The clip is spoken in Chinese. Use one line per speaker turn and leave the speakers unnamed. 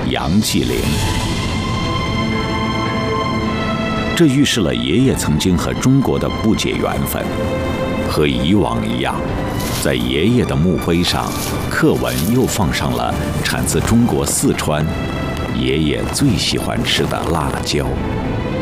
杨继龄。这预示了爷爷曾经和中国的不解缘分。和以往一样，在爷爷的墓碑上，刻文又放上了产自中国四川爷爷最喜欢吃的辣椒。